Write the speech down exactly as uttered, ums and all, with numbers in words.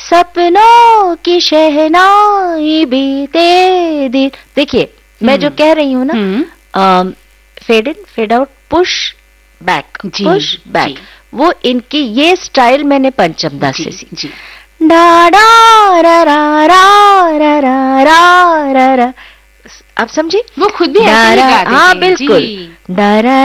सपनों की शहनाई बीते दिन। देखिए मैं जो कह रही हूँ ना, fade in fade out, push back, push back, वो इनकी ये स्टाइल मैंने पंचम दास से सीखी। डा डा रा रा रा रा रा रा रा, आप समझी? वो खुद भी ऐसे ही गाते हैं। हाँ बिल्कुल, डा रा